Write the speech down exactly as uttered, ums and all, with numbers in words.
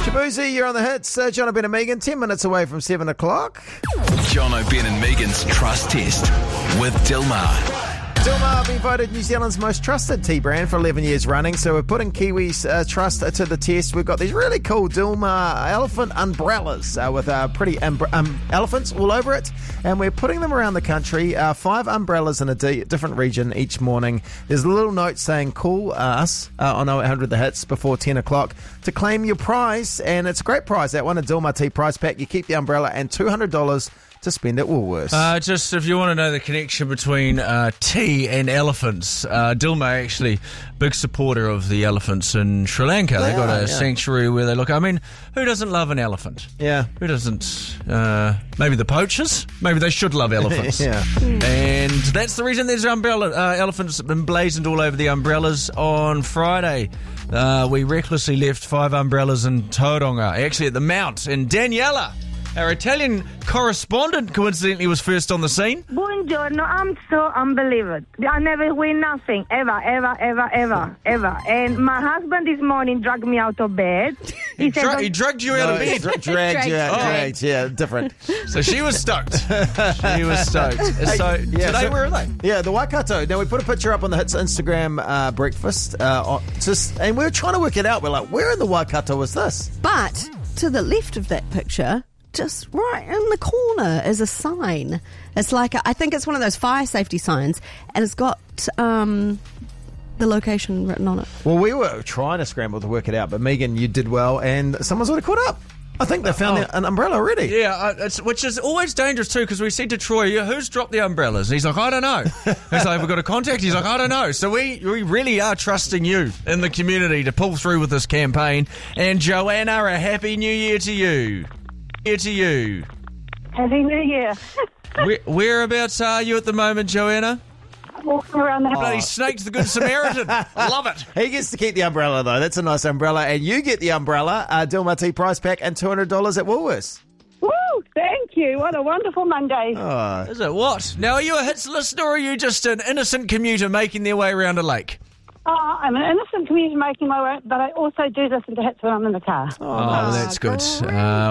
Shabuzi, you're on the hits. Uh, John O'Brien and Megan, ten minutes away from seven o'clock. John O'Brien and Megan's Trust Test with Dilmah. Dilmah have been voted New Zealand's most trusted tea brand for eleven years running, so we're putting Kiwis' uh, trust to the test. We've got these really cool Dilmah elephant umbrellas uh, with uh, pretty um, um, elephants all over it, and we're putting them around the country. Uh, five umbrellas in a d- different region each morning. There's a little note saying call us uh, on oh eight hundred the hits before ten o'clock to claim your prize, and it's a great prize. That one, a Dilmah tea prize pack. You keep the umbrella and two hundred dollars to spend at Woolworths. Uh, just if you want to know the connection between uh, tea and elephants, uh, Dilmah actually big supporter of the elephants in Sri Lanka. They, they got are, a yeah. sanctuary where they look. I mean, who doesn't love an elephant? Yeah. Who doesn't? Uh, maybe the poachers. Maybe they should love elephants. yeah. And that's the reason there's umbrella uh, elephants emblazoned all over the umbrellas on Friday. Uh, we recklessly left five umbrellas in Tauranga, actually at the Mount, in Daniela. Our Italian correspondent, coincidentally, was first on the scene. Buongiorno, I'm so unbelievable. I never win nothing, ever, ever, ever, ever, ever. And my husband this morning dragged me out of bed. He, he, said, dra- he dragged you out no, of bed? Dra- dragged you out, oh. dragged, yeah, different. So she was stoked. She was stoked. Hey, so yeah, today, so, where are they? Yeah, the Waikato. Now, we put a picture up on the Hits Instagram uh, breakfast, uh, on, just, and we were trying to work it out. We're like, where in the Waikato was this? But to the left of that picture, just right in the corner is a sign. It's like, a, I think it's one of those fire safety signs, and it's got um, the location written on it. Well, we were trying to scramble to work it out, but Megan, you did well, and someone's already caught up. I think they found oh. an umbrella already. Yeah, uh, it's, which is always dangerous too, because we said to Troy, yeah, who's dropped the umbrellas? And he's like, I don't know. He's like, we've got a contact? He's like, I don't know. So we, we really are trusting you in the community to pull through with this campaign. And Joanna, a happy new year to you. Year to you. Happy New Year. Where, whereabouts are you at the moment, Joanna? Walking around the Bloody snake's the good Samaritan. I love it. He gets to keep the umbrella, though. That's a nice umbrella. And you get the umbrella, uh, Dilmah tea prize pack, and two hundred dollars at Woolworths. Woo! Thank you. What a wonderful Monday. Oh. Is it what? Now, are you a Hits listener, or are you just an innocent commuter making their way around a lake? Oh, I'm an innocent commuter making my way, but I also do listen to hits when I'm in the car. Oh, that's good. Uh,